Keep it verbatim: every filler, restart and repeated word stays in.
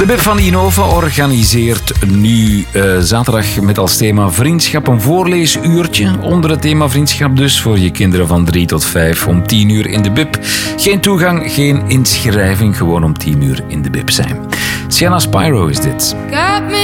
De Bib van Innova organiseert nu uh, zaterdag met als thema vriendschap een voorleesuurtje. Onder het thema vriendschap dus voor je kinderen van drie tot vijf om tien uur in de Bib. Geen toegang, geen inschrijving, gewoon om tien uur in de Bib zijn. Sienna Spyro is dit.